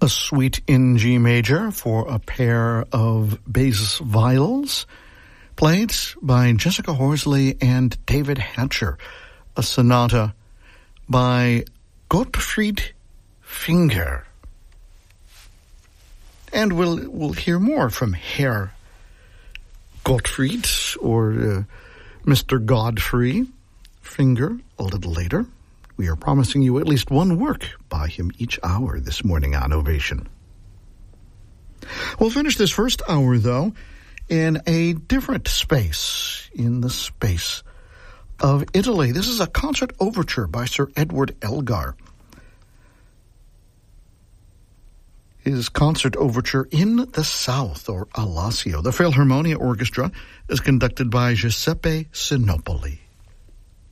A suite in G major for a pair of bass viols, played by Jessica Horsley and David Hatcher. A sonata by Gottfried Finger. And we'll hear more from Herr Gottfried, or Mr. Godfrey Finger, a little later. We are promising you at least one work by him each hour this morning on Ovation. We'll finish this first hour, though, in a different space, in the space of Italy. This is a concert overture by Sir Edward Elgar. His concert overture in the South, or Alassio. The Philharmonia Orchestra is conducted by Giuseppe Sinopoli.